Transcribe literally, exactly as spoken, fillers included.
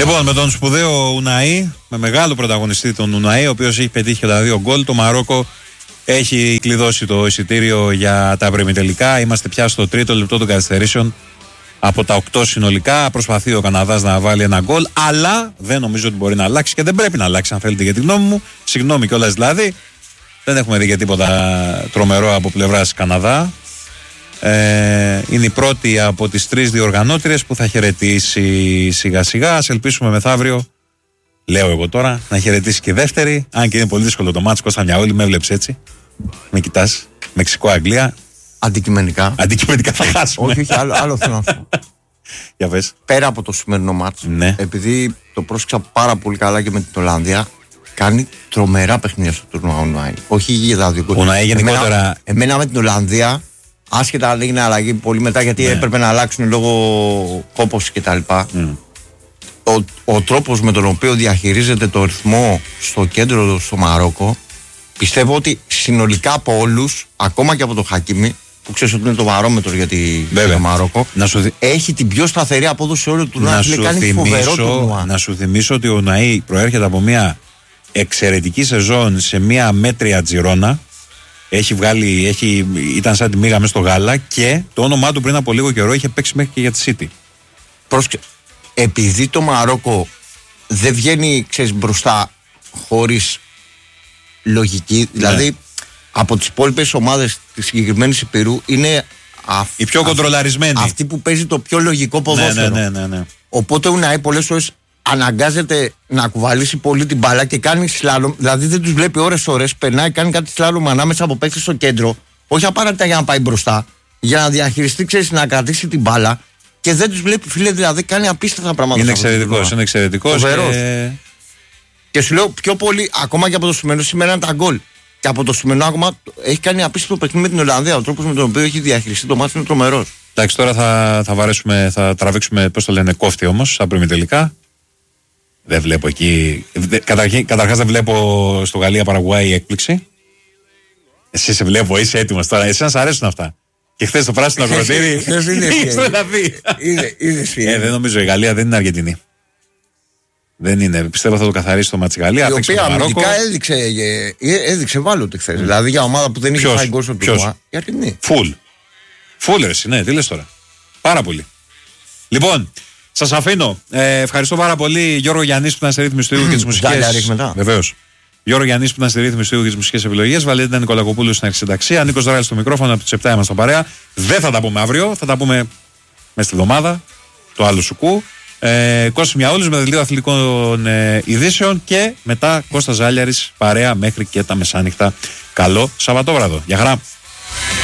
Λοιπόν, με τον σπουδαίο Ουναή, με μεγάλο πρωταγωνιστή τον Ουναή, ο οποίος έχει πετύχει και τα δύο γκολ, το Μαρόκο έχει κλειδώσει το εισιτήριο για τα προημιτελικά. Είμαστε πια στο τρίτο λεπτό των καθυστερήσεων από τα οκτώ συνολικά. Προσπαθεί ο Καναδάς να βάλει ένα γκολ, αλλά δεν νομίζω ότι μπορεί να αλλάξει και δεν πρέπει να αλλάξει, αν θέλετε, για τη γνώμη μου. Συγγνώμη κιόλας δηλαδή. Δεν έχουμε δει και τίποτα τρομερό από πλευράς Καναδά. Ε, είναι η πρώτη από τις τρεις διοργανώτριες που θα χαιρετήσει σιγά σιγά. Ας ελπίσουμε μεθαύριο, λέω εγώ τώρα, να χαιρετήσει και η δεύτερη. Αν και είναι πολύ δύσκολο το μάτς. Κώστα Μιαούλη, με έβλεψε έτσι. Με κοιτάς. Μεξικό-Αγγλία. Αντικειμενικά. Αντικειμενικά θα χάσουμε. Όχι, όχι, άλλο, άλλο θέλω να σου πω. Για πες. Πέρα από το σημερινό μάτς, ναι. επειδή το πρόσεξα πάρα πολύ καλά και με την Ολλανδία, κάνει τρομερά παιχνίδια στο τουρνουά Ουναή. Όχι για τα δικό του. Ουναή γενικότερα. Εμένα, εμένα με την Ολλανδία, άσχετα αν έγινε αλλαγή πολύ μετά, γιατί ναι. έπρεπε να αλλάξουν λόγω κόπωση κτλ. Mm. Ο, ο τρόπος με τον οποίο διαχειρίζεται το ρυθμό στο κέντρο στο Μαρόκο, πιστεύω ότι συνολικά από όλους, ακόμα και από το Χακίμι, που ξέρεις ότι είναι το βαρόμετρο για, τη, για το Μαρόκο, δι... έχει την πιο σταθερή απόδοση όλο του να σου κάνει θυμίσω, φοβερό τουρνουά. Να σου θυμίσω ότι ο Ουναή προέρχεται από μια εξαιρετική σεζόν σε μια μέτρια Τζιρόνα. Έχει βγάλει, έχει, ήταν σαν τη μίγα μες στο γάλα και το όνομά του πριν από λίγο καιρό είχε παίξει μέχρι και για τη City. Πρόσκε, επειδή το Μαρόκο δεν βγαίνει, ξέρεις, μπροστά χωρίς λογική, ναι. δηλαδή από τις υπόλοιπες ομάδες της συγκεκριμένης Υπήρου είναι αυ, η πιο κοντρολαρισμένη. Αυτή που παίζει το πιο λογικό ποδόσφαιρο. Ναι, ναι, ναι, ναι. Οπότε ο Ουναή πολλές φορές αναγκάζεται να κουβαλήσει πολύ την μπάλα και κάνει σλάλομ. Δηλαδή δεν τους βλέπει ώρες-ώρες. Περνάει, κάνει κάτι σλάλομ ανάμεσα από παίκτες στο κέντρο. Όχι απαραίτητα για να πάει μπροστά. Για να διαχειριστεί, ξέρεις, να κρατήσει την μπάλα. Και δεν τους βλέπει, φίλε, δηλαδή κάνει απίστευτα πράγματα. Είναι εξαιρετικός, είναι εξαιρετικός. Και... και σου λέω πιο πολύ, ακόμα και από το σημερινό, σήμερα είναι τα γκολ. Και από το σημερινό ακόμα έχει κάνει απίστευτο παιχνίδι με την Ολλανδία. Ο τρόπος με τον οποίο έχει διαχειριστεί το μάτι είναι τρομερός. Εντάξει, τώρα θα, θα βαρέσουμε, θα τραβήξουμε, πώς το λένε, κόφτη όμως, σαν προημιτελικά. Δεν βλέπω εκεί. Καταρχάς δεν βλέπω στο Γαλλία Παραγουάη έκπληξη. Εσύ σε βλέπω, είσαι έτοιμος τώρα. Εσύ να σ' αρέσουν αυτά. Και χθες το πράσινο ακροτήρι. Χθες είναι ε, δεν νομίζω η Γαλλία δεν είναι Αργεντινή. Δεν είναι. Πιστεύω θα το καθαρίσει το μάτσι Γαλλία. Η οποία αμυντικά έδειξε, έδειξε βάλωτη χθες. Mm. Δηλαδή για ομάδα που δεν είχε φάει γκολ στο τουρνουά. Η Αργεντινή. Φουλ. Φουλ ρε, ναι, τι λες τώρα. Πάρα πολύ. Λοιπόν. Σας αφήνω. Ε, ευχαριστώ πάρα πολύ Γιώργο Γιαννής που ήταν στη ρύθμιση του ήχου και τις μουσικές. Βεβαίως. Γιώργο Γιαννής που ήταν στη ρύθμιση του ήχου και τις μουσικές επιλογές. Βαλέντα Νικολακοπούλου στην αρχισυνταξία. Νίκος Δράλης στο μικρόφωνο από τις επτά είμαστε παρέα. Δεν θα τα πούμε αύριο. Θα τα πούμε μέσα στη εβδομάδα. Το άλλο σουκού. Ε, Κώστας Μιαούλης με δελτίο αθλητικών ε, ειδήσεων και μετά Κώστας Ζάλιαρης παρέα μέχρι και τα μεσάνυχτα. Καλό Σαββατόβραδο. Γεια χαρά.